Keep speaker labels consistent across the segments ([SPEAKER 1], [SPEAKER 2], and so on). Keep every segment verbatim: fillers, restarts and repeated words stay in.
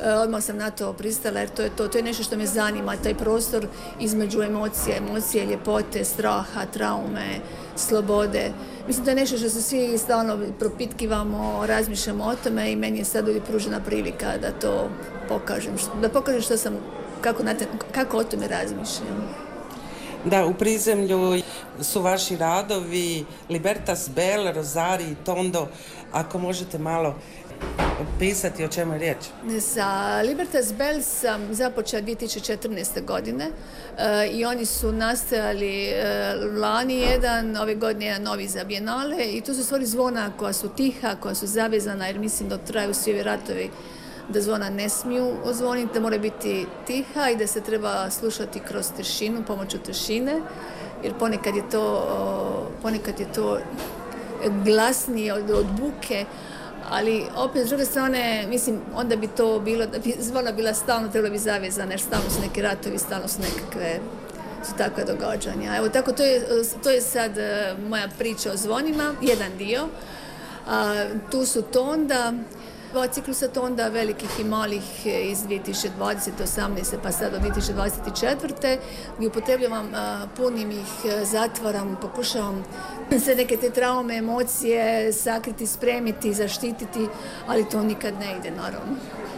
[SPEAKER 1] Odmah sam na to pristala jer to je, to, to je nešto što me zanima, taj prostor između emocije, emocije, ljepote, straha, traume, slobode. Mislim, to je nešto što se svi stalno propitkivamo, razmišljamo o tome i meni je sad ovdje pružena prilika da to pokažem, da pokažem što sam, kako, te, kako o tome razmišljam.
[SPEAKER 2] Da, u prizemlju su vaši radovi Libertas Bell, Rosari i Tondo. Ako možete malo opisati o čemu je riječ?
[SPEAKER 1] Za Libertas Bell sam započela dvije tisuće četrnaeste. godine e, i oni su nastajali e, lani jedan, ove godine jedan novi za Bijenale i tu su stvari zvona koja su tiha, koja su zavezana jer mislim da traju svi ovi ratovi da zvona ne smiju ozvoniti, da mora biti tiha i da se treba slušati kroz tišinu, pomoću tišine, jer ponekad je to, ponekad je to glasnije od, od buke, ali opet s druge strane, mislim, onda bi to bilo, da bi zvona bila stalno, trebala bi zavezana, jer stalno su neki ratovi, stalno su nekakve, su takve događanja. Evo tako, to je, to je sad moja priča o zvonima, jedan dio. A, tu su Tonda, dva ciklusa Tonda, velikih i malih iz dvije tisuće dvadesete, osamnaeste pa sad do dvije tisuće dvadeset četvrte gdje upotrebljavam, punim ih, zatvaram, pokušavam sve neke te traume, emocije sakriti, spremiti, zaštititi, ali to nikad ne ide, naravno.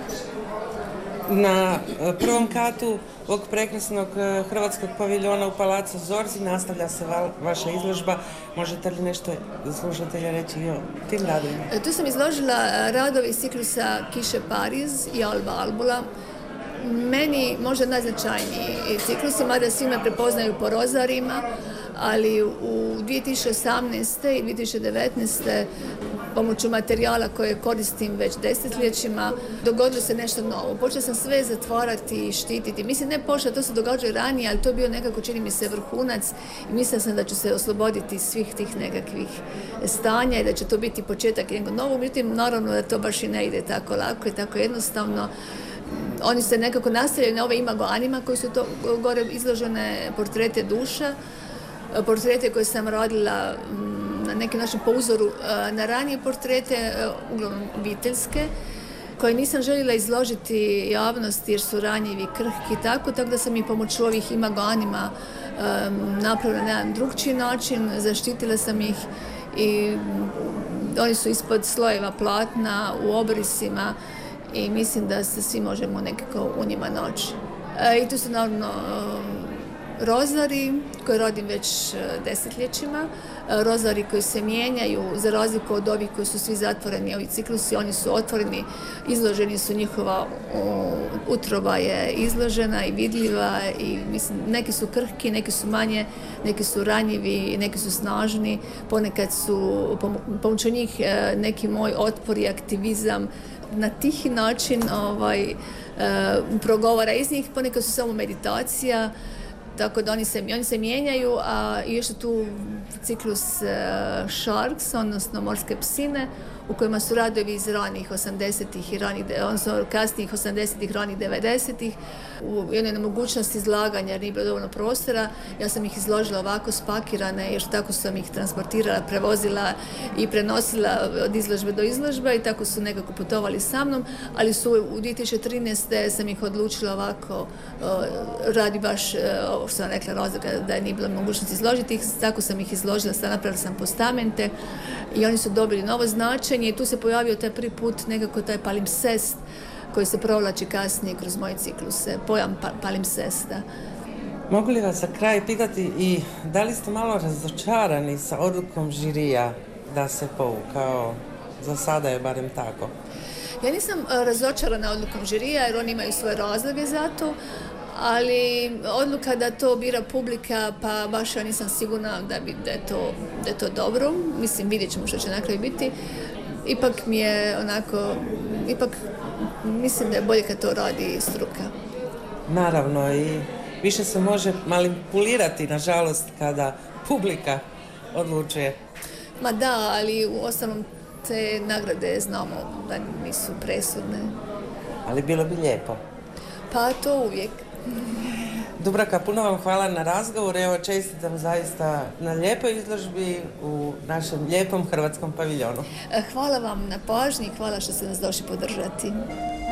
[SPEAKER 2] Na prvom katu ovog prekrasnog hrvatskog paviljona u Palacu Zorzi nastavlja se va, vaša izložba. Možete li nešto slušatelja reći i o tim radovima?
[SPEAKER 1] Tu sam izložila radovi iz ciklusa Kiše Pariz i Alba Albula. Meni možda najznačajniji ciklusi, mada svi me prepoznaju po rozarima, ali u dvije tisuće osamnaeste. i dvije tisuće devetnaeste. pomoću materijala koje koristim već desetljećima, dogodilo se nešto novo. Počela sam sve zatvarati i štititi. Mislim, ne počela, to se događa ranije, ali to je bio nekako, čini mi se, vrhunac i mislila sam da ću se osloboditi svih tih nekakvih stanja i da će to biti početak jednog novog. Međutim, naravno da to baš i ne ide tako lako i tako jednostavno. Oni se nekako nastavljaju na ove imago anima koji su to gore izložene, portrete duša, portrete koje sam radila na nekim način po uzoru na ranije portrete, uglavnom obiteljske, koje nisam željela izložiti javnosti jer su ranjivi, krhki, tako, tako da sam i pomoću ovih imago anima um, napravila na jedan drugčiji način, zaštitila sam ih i oni su ispod slojeva platna, u obrisima i mislim da se svi možemo nekako u njima naći. E, I tu su naravno rozari koje radim već desetljećima, rozari koji se mijenjaju za razliku od ovih koji su svi zatvoreni, ovi ciklusi, oni su otvoreni, izloženi su, njihova utroba je izložena i vidljiva i mislim, neki su krhki, neki su manje, neki su ranjivi, neki su snažni, ponekad su pomoću njih neki moj otpor i aktivizam na tihi način ovaj, progovara iz njih, ponekad su samo meditacija. Tako da oni se, oni se mijenjaju, a još je tu ciklus uh, Sharks, odnosno morske psine, u kojima su radovi iz ranih osamdesetih i ranih, odnosno kasnijih osamdesetih, ranih devedesetih. U jednoj nemogućnosti izlaganja jer nije bilo dovoljno prostora, ja sam ih izložila ovako spakirane, još tako sam ih transportirala, prevozila i prenosila od izložbe do izložbe i tako su nekako putovali sa mnom, ali su u dvije tisuće trinaeste. sam ih odlučila ovako, uh, radi baš uh, ovo što sam rekla, razloga da nije bilo mogućnosti izložiti ih, tako sam ih izložila, sad napravila sam postamente i oni su dobili novo značenje i tu se pojavio taj prvi put nekako taj palimpsest koji se provlači kasnije kroz moje cikluse, pojam pa, palimpsesta.
[SPEAKER 2] Mogu li vas za kraj pitati i da li ste malo razočarani sa odlukom žirija da se povukao? Za sada je barem tako.
[SPEAKER 1] Ja nisam razočarana odlukom žirija jer oni imaju svoje razloge za to, ali odluka da to bira publika, pa baš ja nisam sigurna da, bi, da, je to, da je to dobro. Mislim, vidjet ćemo što će na kraju biti. Ipak mi je onako, ipak mislim da je bolje kad to radi struka.
[SPEAKER 2] Naravno, i više se može manipulirati, nažalost, kada publika odlučuje.
[SPEAKER 1] Ma da, ali u ostalom te nagrade znamo da nisu presudne.
[SPEAKER 2] Ali bilo bi lijepo.
[SPEAKER 1] Pa to uvijek.
[SPEAKER 2] Dubravka, puno vam hvala na razgovor. Evo, čestitam zaista na lijepoj izložbi u našem lijepom hrvatskom paviljonu.
[SPEAKER 1] Hvala vam na pažnji i hvala što ste nas došli podržati.